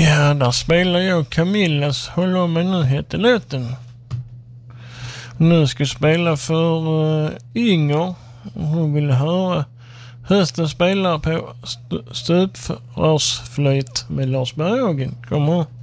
Ja, där spelar jag Camillas Håll om mig nu heter låten. Nu ska jag spela för Inger. Hon vill höra hösten spelar på stuprörsflöjt med Lars Berghagen. Kom här.